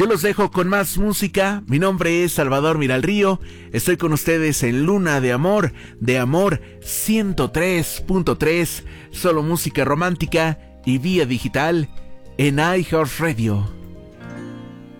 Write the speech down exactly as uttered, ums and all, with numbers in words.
Yo los dejo con más música. Mi nombre es Salvador Miralrío. Estoy con ustedes en Luna de Amor, de Amor ciento tres punto tres, solo música romántica y vía digital en iHeartRadio.